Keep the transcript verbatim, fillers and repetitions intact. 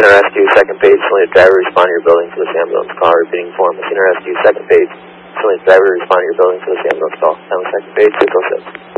Center Rescue, second page, Salina driver, respond to your building to this ambulance call, repeating form. Center Rescue, second page, Salina driver, respond to your building to this ambulance call. Down the second page, six oh six.